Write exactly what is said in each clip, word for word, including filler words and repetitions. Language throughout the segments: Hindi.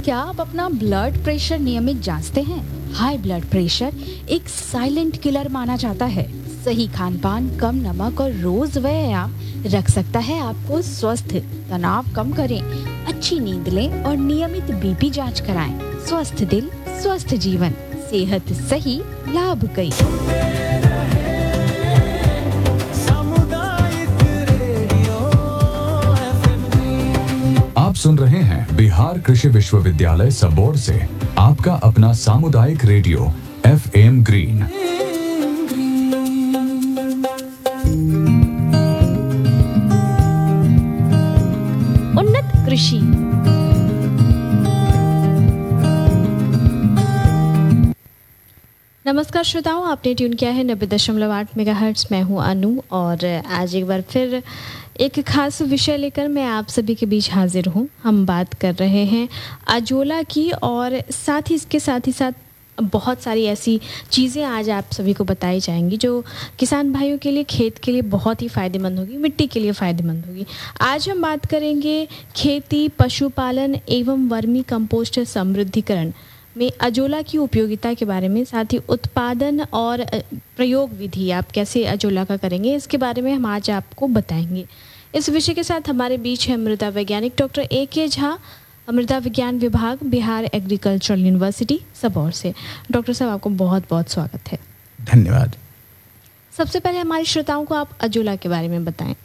क्या आप अपना ब्लड प्रेशर नियमित जांचते हैं? हाई ब्लड प्रेशर एक साइलेंट किलर माना जाता है। सही खान पान, कम नमक और रोज व्यायाम रख सकता है आपको स्वस्थ। तनाव कम करें, अच्छी नींद लें और नियमित बीपी जांच कराएं। स्वस्थ दिल, स्वस्थ जीवन, सेहत सही, लाभ कई। आप सुन रहे हैं बिहार कृषि विश्वविद्यालय सबौर से आपका अपना सामुदायिक रेडियो एफ एम ग्रीन। उन्नत कृषि। नमस्कार श्रोताओं, आपने ट्यून किया है नब्बे दशमलव आठ मेगाहर्ट्ज। मैं हूं अनु और आज एक बार फिर एक खास विषय लेकर मैं आप सभी के बीच हाजिर हूं। हम बात कर रहे हैं अजोला की और साथ ही इसके साथ ही साथ बहुत सारी ऐसी चीज़ें आज आप सभी को बताई जाएंगी जो किसान भाइयों के लिए, खेत के लिए बहुत ही फ़ायदेमंद होगी, मिट्टी के लिए फ़ायदेमंद होगी। आज हम बात करेंगे खेती, पशुपालन एवं वर्मी कंपोस्ट समृद्धिकरण में अजोला की उपयोगिता के बारे में, साथ ही उत्पादन और प्रयोग विधि आप कैसे अजोला का करेंगे, इसके बारे में हम आज आपको बताएंगे। इस विषय के साथ हमारे बीच है मृदा वैज्ञानिक डॉक्टर ए के झा, मृदा विज्ञान विभाग, बिहार एग्रीकल्चरल यूनिवर्सिटी सबौर से। डॉक्टर साहब, आपको बहुत बहुत स्वागत है। धन्यवाद। सबसे पहले हमारे श्रोताओं को आप अजोला के बारे में बताएं।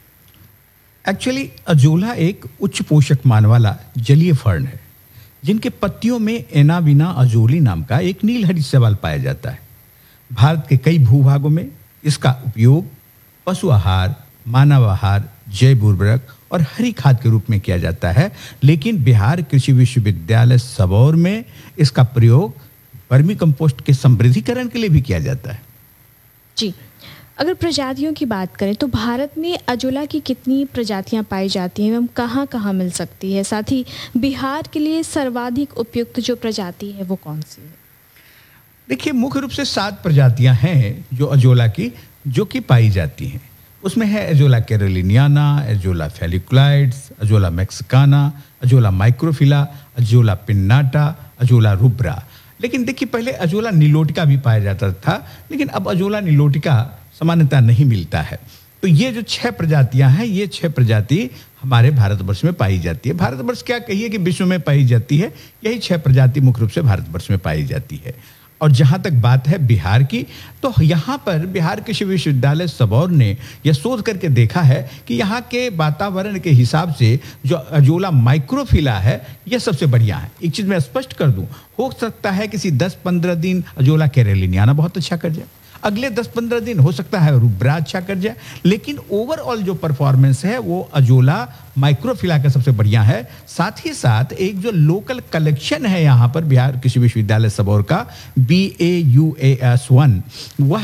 एक्चुअली अजोला एक उच्च पोषक मान वाला जलीय फर्न है जिनके पत्तियों में एनाविना अजोली नाम का एक नीलहरी शैवाल पाया जाता है। भारत के कई भूभागों में इसका उपयोग पशु आहार, मानव आहार, जैव उर्वरक और हरी खाद के रूप में किया जाता है, लेकिन बिहार कृषि विश्वविद्यालय सबौर में इसका प्रयोग वर्मी कंपोस्ट के समृद्धिकरण के लिए भी किया जाता है। जी, अगर प्रजातियों की बात करें तो भारत में अजोला की कितनी प्रजातियां पाई जाती हैं एवं कहाँ कहाँ मिल सकती है? साथ ही बिहार के लिए सर्वाधिक उपयुक्त जो प्रजाति है वो कौन सी है? देखिए, मुख्य रूप से सात प्रजातियां हैं जो अजोला की जो कि पाई जाती हैं। उसमें है azolla कैरोलिनियाना, azolla फेलिकुलाइड्स, azolla Mexicana, azolla माइक्रोफिला, azolla pinnata, azolla rubra. लेकिन देखिए, पहले अजोला नीलोटिका भी पाया जाता था, लेकिन अब अजोला नीलोटिका सामान्यतः नहीं मिलता है। तो ये जो छह प्रजातियां हैं, ये छह प्रजाति हमारे भारतवर्ष में पाई जाती है। भारतवर्ष क्या कहिए कि विश्व में पाई जाती है, यही छह प्रजाति मुख्य रूप से भारतवर्ष में पाई जाती है। और जहां तक बात है बिहार की, तो यहाँ पर बिहार कृषि विश्वविद्यालय सबौर ने यह शोध करके देखा है कि यहाँ के वातावरण के हिसाब से जो अजोला माइक्रोफिला है यह सबसे बढ़िया है। एक चीज मैं स्पष्ट कर दूं, हो सकता है किसी दस पंद्रह दिन अजोला कैरोलिनियाना बहुत अच्छा कर जाए, अगले दस पंद्रह दिन हो सकता है रुब्रा अच्छा कर जाए, लेकिन ओवरऑल जो परफॉर्मेंस है वो अजोला माइक्रोफिला का सबसे बढ़िया है। साथ ही साथ एक जो लोकल कलेक्शन है यहाँ पर बिहार कृषि विश्वविद्यालय सबौर का, B A U A S one, वह